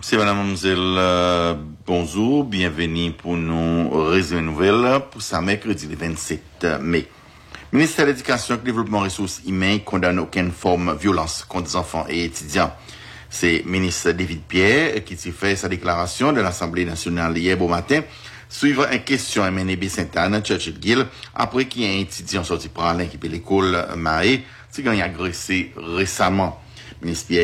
C'est madame, mademoiselle, bonjour, bienvenue pour nous résumer une nouvelle pour ce mercredi le 27 mai. Le ministère de l'Éducation et du Développement Ressources humaines condamne aucune forme de violence contre les enfants et étudiants. C'est le ministre David Pierre qui a fait sa déclaration de l'Assemblée nationale hier au matin, suivant une question à MNB Sainte-Anne, Churchill Gill, après qu'il y ait un étudiant sorti par l'équipe de l'école Maé, qui a agressé récemment. Le ministre Pierre